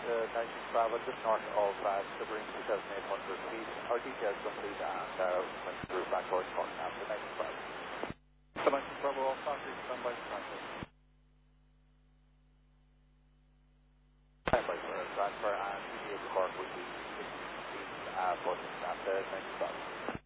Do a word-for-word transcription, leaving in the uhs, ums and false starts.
uh, nineteen Bravo, just north of uh, Skibbereen, two thousand eight hundred feet. Our details complete and uh, when through back towards Cork after nineteen Bravo. So nineteen Bravo, all traffic, stand by for transfer. Stand by for transfer and T D A to Cork will be sixteen feet uh, for after nineteen Bravo.